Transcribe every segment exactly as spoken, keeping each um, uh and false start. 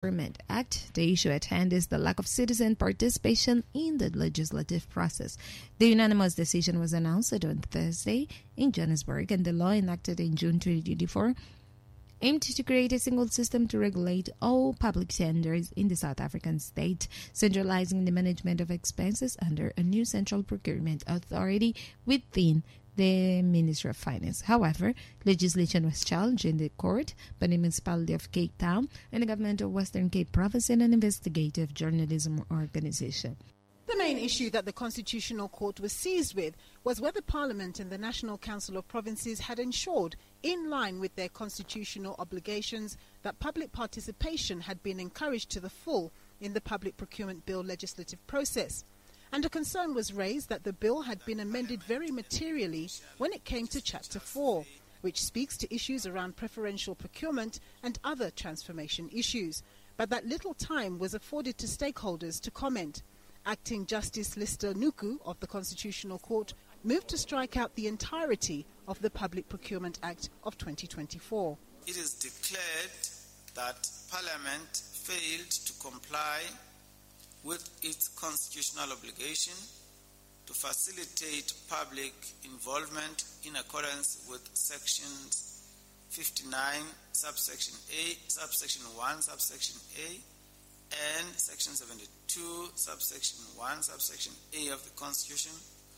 Procurement Act. The issue at hand is the lack of citizen participation in the legislative process. The unanimous decision was announced on Thursday in Johannesburg, and the law enacted in June twenty twenty-four aimed to create a single system to regulate all public tenders in the South African state, centralizing the management of expenses under a new central procurement authority within the Ministry of Finance. However, legislation was challenged in the court by the Municipality of Cape Town and the Government of Western Cape Province and an investigative journalism organization. The main issue that the Constitutional Court was seized with was whether Parliament and the National Council of Provinces had ensured, in line with their constitutional obligations, that public participation had been encouraged to the full in the Public Procurement Bill legislative process. And a concern was raised that the bill had been amended very materially when it came to Chapter four, which speaks to issues around preferential procurement and other transformation issues, but that little time was afforded to stakeholders to comment. Acting Justice Lister Nuku of the Constitutional Court moved to strike out the entirety of the Public Procurement Act of twenty twenty-four. It is declared that Parliament failed to comply with its constitutional obligation to facilitate public involvement in accordance with sections fifty-nine, subsection A, subsection one, subsection A, and section seventy-two, subsection one, subsection A of the Constitution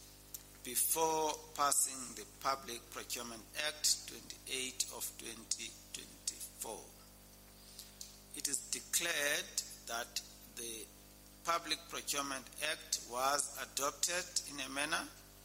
before passing the Public Procurement Act twenty-eight of twenty twenty-four. It is declared that the Public Procurement Act was adopted in a manner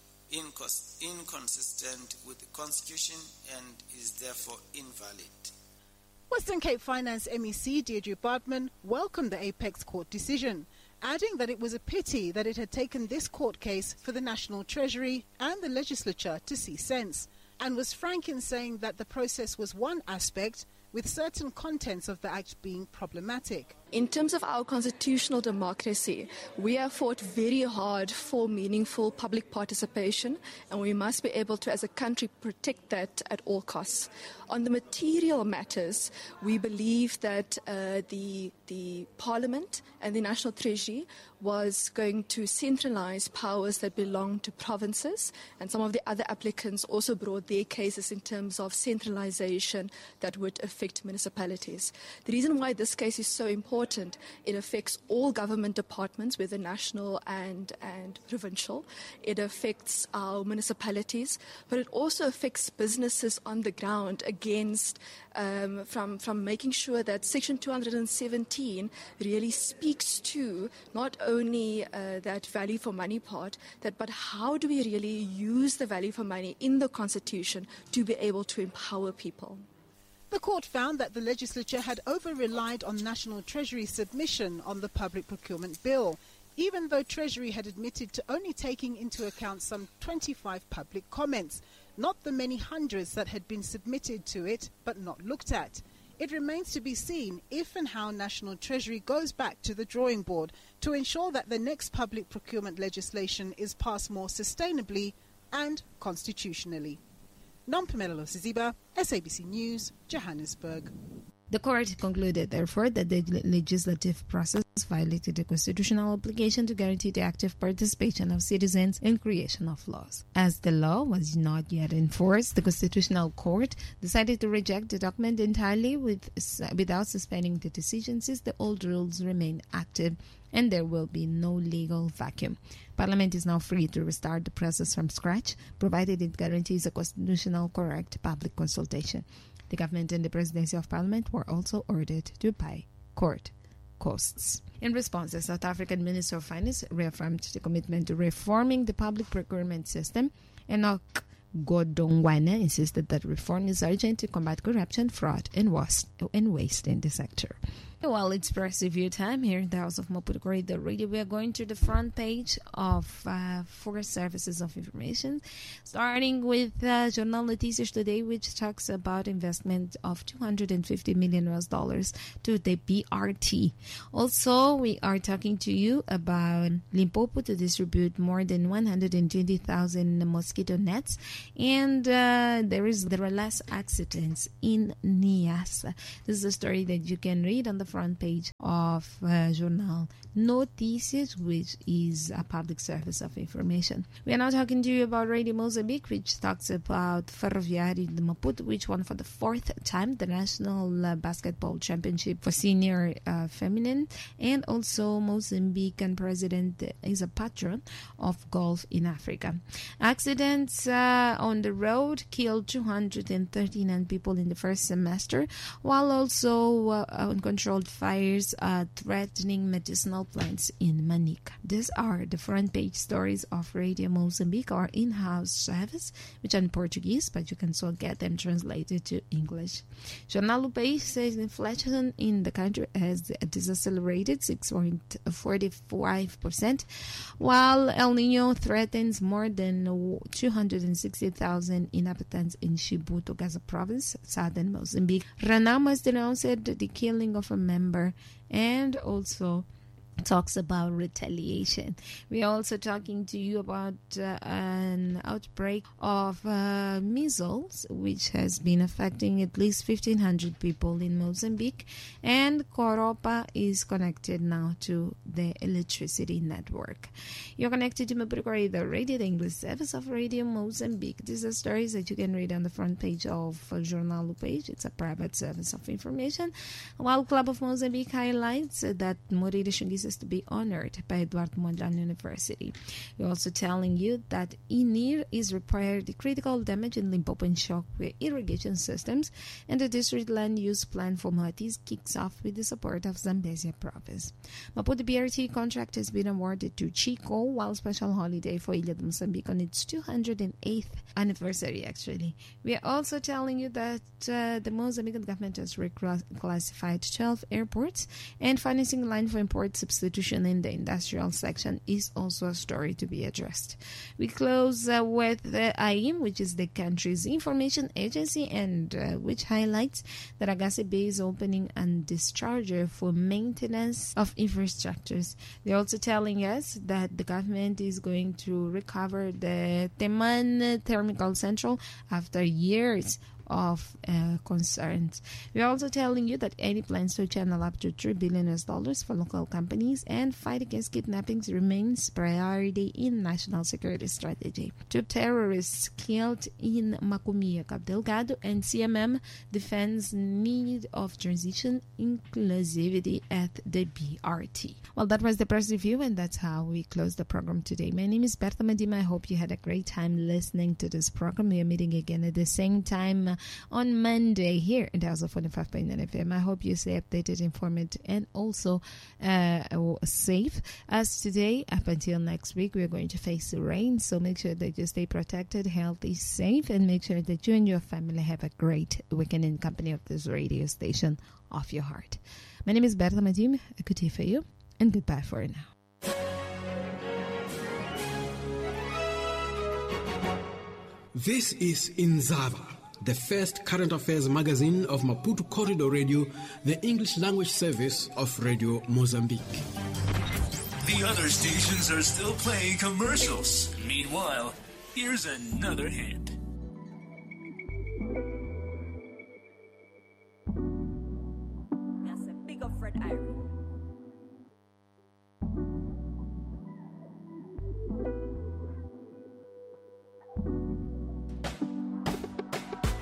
incons- inconsistent with the Constitution and is therefore invalid. Western Cape Finance M E C Deirdre Bartman welcomed the Apex Court decision, adding that it was a pity that it had taken this court case for the National Treasury and the Legislature to see sense, and was frank in saying that the process was one aspect, with certain contents of the Act being problematic. In terms of our constitutional democracy, we have fought very hard for meaningful public participation, and we must be able to, as a country, protect that at all costs. On the material matters, we believe that uh, the, the Parliament and the National Treasury was going to centralize powers that belong to provinces, and some of the other applicants also brought their cases in terms of centralization that would affect municipalities. The reason why this case is so important, it affects all government departments, whether national and, and provincial. It affects our municipalities, but it also affects businesses on the ground against, um, from, from making sure that Section two hundred seventeen really speaks to not only uh, that value for money part, that but how do we really use the value for money in the Constitution to be able to empower people. The court found that the legislature had over-relied on National Treasury submission on the Public Procurement Bill, even though Treasury had admitted to only taking into account some twenty-five public comments, not the many hundreds that had been submitted to it but not looked at. It remains to be seen if and how National Treasury goes back to the drawing board to ensure that the next public procurement legislation is passed more sustainably and constitutionally. Nompumelo Siziba, S A B C News, Johannesburg. The court concluded, therefore, that the legislative process violated the constitutional obligation to guarantee the active participation of citizens in creation of laws. As the law was not yet enforced, the Constitutional Court decided to reject the document entirely with, without suspending the decision, since the old rules remain active and there will be no legal vacuum. Parliament is now free to restart the process from scratch, provided it guarantees a constitutional correct public consultation. The government and the Presidency of Parliament were also ordered to pay court costs. In response, the South African Minister of Finance reaffirmed the commitment to reforming the public procurement system. Enoch Godongwana insisted that reform is urgent to combat corruption, fraud, and waste, and waste in the sector. Well, it's press review time here in the House of Maputo Radio Radio. We are going to the front page of uh, four services of information, starting with uh, Jornal Noticias Today, which talks about investment of two hundred fifty million U S dollars to the B R T. Also, we are talking to you about Limpopo to distribute more than one hundred twenty thousand mosquito nets, and uh, there is there are less accidents in Niassa. This is a story that you can read on the front page of uh, Jornal Notícias, which is a public service of information. We are now talking to you about Radio Mozambique, which talks about Ferroviário de Maputo, which won for the fourth time the National uh, Basketball Championship for Senior uh, Feminine, and also Mozambican president is a patron of golf in Africa. Accidents uh, on the road killed two hundred thirty-nine people in the first semester, while also uh, uncontrolled fires are threatening medicinal plants in Manica. These are the front page stories of Radio Mozambique, our in-house service, which are in Portuguese, but you can also get them translated to English. Jornal do País says inflation in the country has decelerated six point four five percent, while El Niño threatens more than two hundred sixty thousand inhabitants in Chibuto, Gaza province, southern Mozambique. Renamo has denounced the killing of a member and also talks about retaliation. We're also talking to you about uh, an outbreak of uh, measles, which has been affecting at least fifteen hundred people in Mozambique, and Coropa is connected now to the electricity network. You're connected to Maputo Radio, Radio, the English service of Radio Mozambique. These are stories that you can read on the front page of uh, Jornal do País. It's a private service of information, while Club of Mozambique highlights uh, that Moreira Xunguisa is to be honored by Eduardo Mondlane University. We're also telling you that I N I R is repaired the critical damage in Limpopo and Chokwe irrigation systems, and the district land use plan for Moatize kicks off with the support of Zambezia province. Maputo B R T contract has been awarded to Chico, while special holiday for Ilha de Moçambique on its two hundred eighth anniversary, actually. We are also telling you that uh, the Mozambican government has reclassified twelve airports, and financing line for import substitution in the industrial section is also a story to be addressed. We close uh, with the I I M, which is the country's information agency, and uh, which highlights that Agase Bay is opening a discharger for maintenance of infrastructures. They're also telling us that the government is going to recover the Teman Thermal Central after years of uh, concerns. We're also telling you that any plans to channel up to three billion U S dollars for local companies and fight against kidnappings remains priority in national security strategy. Two terrorists killed in Macomia, Cabo Delgado, and C M M defends need of transition inclusivity at the B R T. Well, that was the press review, and that's how we close the program today. My name is Bertha Madima. I hope you had a great time listening to this program. We are meeting again at the same time on Monday here in House of forty-five point nine F M. I hope you stay updated, informed, and also uh, safe. As today, up until next week, we are going to face the rain, so make sure that you stay protected, healthy, safe, and make sure that you and your family have a great weekend in company of this radio station of your heart. My name is Bertha Madim. A good day for you, and goodbye for now. This is Inzava, the first current affairs magazine of Maputo Corridor Radio, the English language service of Radio Mozambique. The other stations are still playing commercials. Meanwhile, here's another hint. That's a big up Fred Irie.